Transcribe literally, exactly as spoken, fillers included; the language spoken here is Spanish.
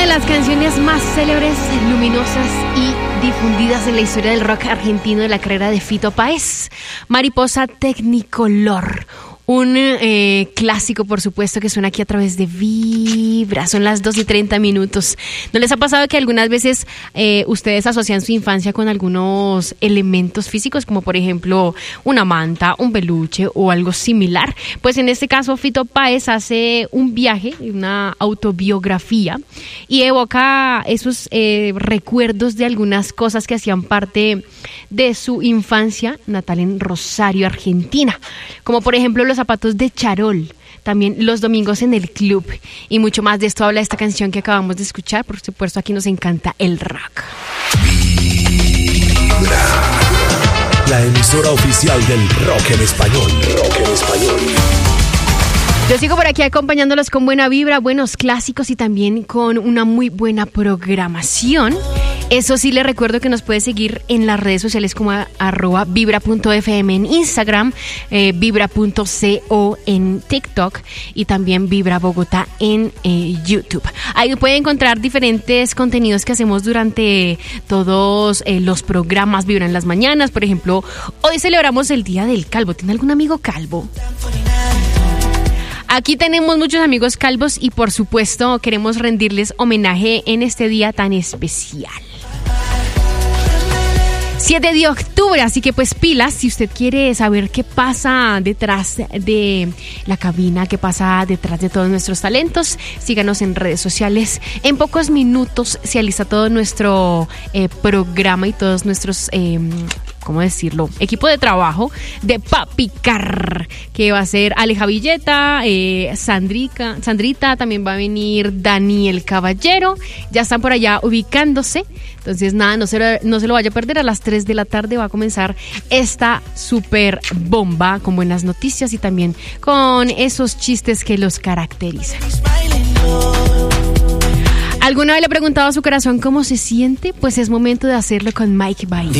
las canciones más célebres, luminosas y difundidas en la historia del rock argentino de la carrera de Fito Páez. Mariposa Tecnicolor. Un eh, clásico, por supuesto, que suena aquí a través de Vibra. Son las dos y treinta minutos. ¿No les ha pasado que algunas veces eh, ustedes asocian su infancia con algunos elementos físicos, como por ejemplo una manta, un peluche o algo similar? Pues en este caso Fito Páez hace un viaje, una autobiografía, y evoca esos eh, recuerdos de algunas cosas que hacían parte de su infancia natal en Rosario, Argentina. Como por ejemplo los zapatos de charol, también los domingos en el club, y mucho más. De esto habla esta canción que acabamos de escuchar. Por supuesto, aquí nos encanta el rock. Vibra, la emisora oficial del rock en español. Rock en español. Yo sigo por aquí acompañándolos con buena vibra, buenos clásicos y también con una muy buena programación. Eso sí, les recuerdo que nos puede seguir en las redes sociales como a, arroba vibra.fm en Instagram, eh, vibra.co en TikTok y también Vibra Bogotá en eh, YouTube. Ahí puede encontrar diferentes contenidos que hacemos durante todos eh, los programas Vibra en las mañanas. Por ejemplo, hoy celebramos el Día del Calvo. ¿Tiene algún amigo calvo? Aquí tenemos muchos amigos calvos y por supuesto queremos rendirles homenaje en este día tan especial. siete de octubre, así que pues pilas, si usted quiere saber qué pasa detrás de la cabina, qué pasa detrás de todos nuestros talentos, síganos en redes sociales. En pocos minutos se alista todo nuestro eh, programa y todos nuestros... Eh, ¿cómo decirlo? Equipo de trabajo de Pa' Picar, que va a ser Aleja Villeta, eh, Sandrica, Sandrita, también va a venir Daniel Caballero, ya están por allá ubicándose, entonces nada, no se, lo, no se lo vaya a perder. A las tres de la tarde va a comenzar esta super bomba con buenas noticias y también con esos chistes que los caracterizan. ¿Alguna vez le ha preguntado a su corazón cómo se siente? Pues es momento de hacerlo con Mike Bailey.